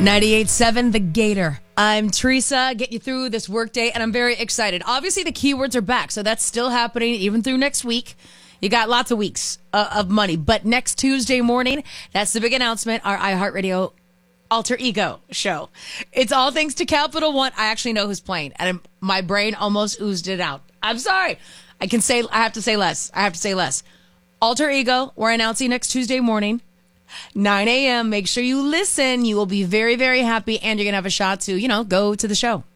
98.7 The Gator. I'm Teresa, get you through this workday, and I'm very excited. Obviously, the keywords are back, so that's still happening even through next week. You got lots of weeks of money, but next Tuesday morning, that's the big announcement, our iHeartRadio Alter Ego show. It's all thanks to Capital One. I actually know who's playing, and my brain almost oozed it out. I'm sorry. I have to say less. Alter Ego, we're announcing next Tuesday morning. 9 a.m. Make sure you listen. You will be very, very happy, and you're going to have a shot to, go to the show.